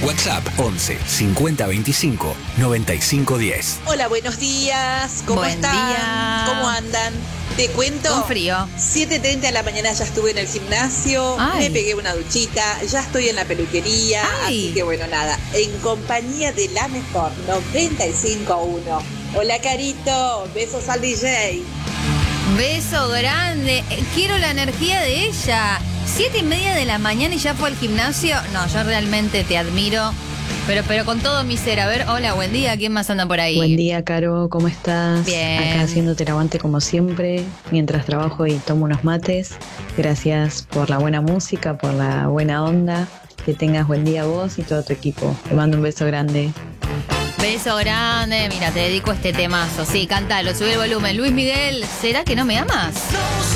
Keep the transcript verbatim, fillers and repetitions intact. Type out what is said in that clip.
WhatsApp once cincuenta veinticinco noventa y cinco diez. Hola, buenos días. ¿Cómo Buen están? día. ¿Cómo andan? Te cuento. Con frío. siete treinta de la mañana ya estuve en el gimnasio, Ay. me pegué una duchita, ya estoy en la peluquería, Ay. así que bueno, nada, en compañía de la mejor noventa y cinco punto uno. Hola, Carito, besos al D J. Beso grande. Eh, Quiero la energía de ella. Siete y media de la mañana y ya fue al gimnasio. No, yo realmente te admiro. Pero, pero con todo mi ser. A ver, hola, buen día. ¿Quién más anda por ahí? Buen día, Caro, ¿cómo estás? Bien. Acá haciéndote el aguante como siempre, mientras trabajo y tomo unos mates. Gracias por la buena música, por la buena onda. Que tengas buen día vos y todo tu equipo. Te mando un beso grande. Beso grande. Mira, te dedico este temazo. Sí, cántalo, sube el volumen. Luis Miguel, ¿será que no me amas?